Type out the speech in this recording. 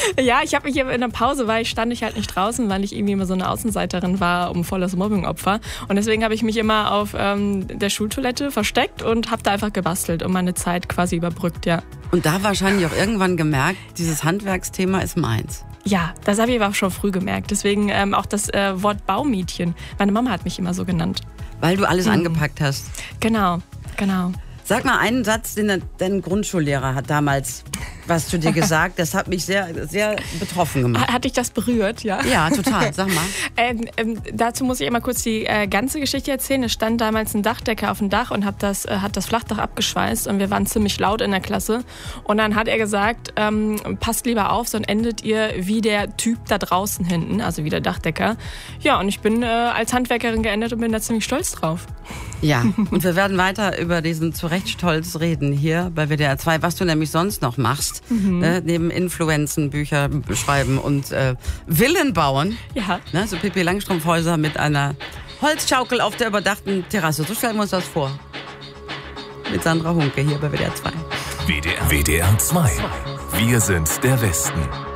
Ja, ich habe mich in der Pause, stand ich halt nicht draußen, weil ich irgendwie immer so eine Außenseiterin war, um volles Mobbing-Opfer. Und deswegen habe ich mich immer auf der Schultoilette versteckt und habe da einfach gebastelt und meine Zeit quasi überbrückt, ja. Und da wahrscheinlich auch irgendwann gemerkt, dieses Handwerksthema ist meins. Ja, das habe ich aber auch schon früh gemerkt. Deswegen auch das Wort Baumädchen. Meine Mama hat mich immer so genannt. Weil du alles angepackt hast. Genau. Sag mal einen Satz, den dein Grundschullehrer hat damals was zu dir gesagt. Das hat mich sehr, sehr betroffen gemacht. Hat dich das berührt, ja? Ja, total. Sag mal. Dazu muss ich immer kurz die ganze Geschichte erzählen. Es stand damals ein Dachdecker auf dem Dach und hat das Flachdach abgeschweißt und wir waren ziemlich laut in der Klasse. Und dann hat er gesagt, passt lieber auf, sonst endet ihr wie der Typ da draußen hinten, also wie der Dachdecker. Ja, und ich bin als Handwerkerin geendet und bin da ziemlich stolz drauf. Ja, und wir werden weiter über diesen zu Recht Stolz reden hier bei WDR 2, was du nämlich sonst noch machst, neben Influenzen, Bücher schreiben und Villen bauen. Ja. So Pippi Langstrumpfhäuser mit einer Holzschaukel auf der überdachten Terrasse. So stellen wir uns das vor. Mit Sandra Hunke hier bei WDR 2. WDR 2. Wir sind der Westen.